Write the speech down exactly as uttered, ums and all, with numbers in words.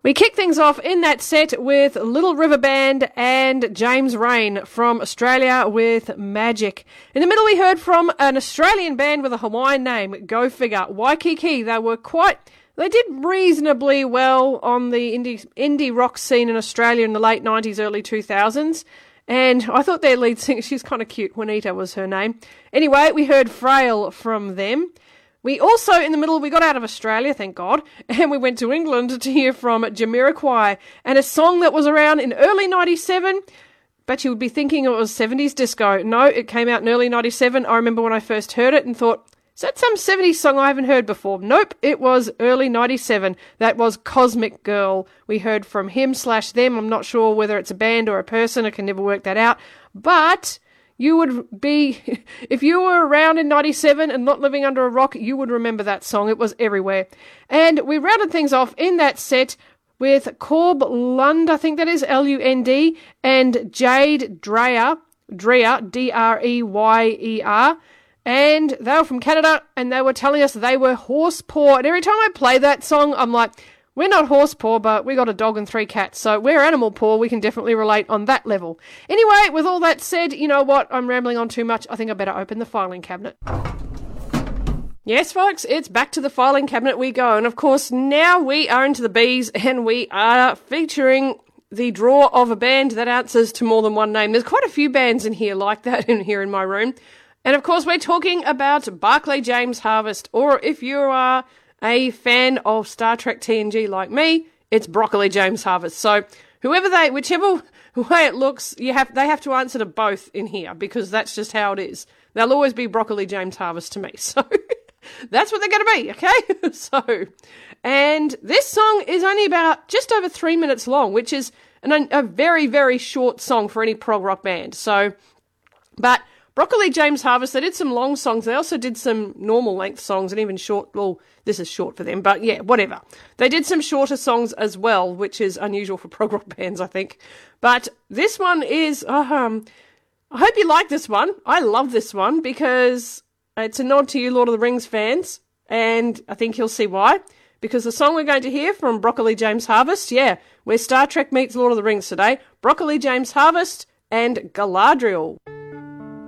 We kick things off in that set with Little River Band and James Rain from Australia with Magic. In the middle we heard from an Australian band with a Hawaiian name, go figure, Waikiki. They were quite, they did reasonably well on the indie, indie rock scene in Australia in the late nineties, early two thousands. And I thought their lead singer, she's kind of cute, Juanita was her name. Anyway, we heard Frail from them. We also, in the middle, we got out of Australia, thank God, and we went to England to hear from Jamiroquai, and a song that was around in early ninety-seven, but you would be thinking it was seventies disco. No, it came out in early ninety-seven. I remember when I first heard it and thought, is that some seventies song I haven't heard before? Nope, it was early ninety-seven. That was Cosmic Girl. We heard from him slash them. I'm not sure whether it's a band or a person. I can never work that out. But you would be, if you were around in ninety-seven and not living under a rock, you would remember that song. It was everywhere. And we rounded things off in that set with Corb Lund, I think that is, L U N D, and Jade Dreyer, Dreyer, D R E Y E R. And they were from Canada, and they were telling us they were horse poor. And every time I play that song, I'm like, we're not horse poor, but we got a dog and three cats, so we're animal poor. We can definitely relate on that level. Anyway, with all that said, you know what? I'm rambling on too much. I think I better open the filing cabinet. Yes, folks, it's back to the filing cabinet we go. And of course, now we are into the bees, and we are featuring the draw of a band that answers to more than one name. There's quite a few bands in here like that in here in my room. And of course, we're talking about Barclay James Harvest, or if you are a fan of Star Trek T N G like me, it's Broccoli James Harvest. So whoever they, whichever way it looks, you have they have to answer to both in here, because that's just how it is. They'll always be Broccoli James Harvest to me. So that's what they're going to be, okay? So, and this song is only about just over three minutes long, which is an, a very, very short song for any prog rock band. So, but Broccoli James Harvest, they did some long songs. They also did some normal length songs and even short, well, this is short for them, but yeah, whatever. They did some shorter songs as well, which is unusual for prog rock bands, I think. But this one is, um, I hope you like this one. I love this one because it's a nod to you Lord of the Rings fans, and I think you'll see why. Because the song we're going to hear from Broccoli James Harvest, yeah, where Star Trek meets Lord of the Rings today, Broccoli James Harvest and Galadriel.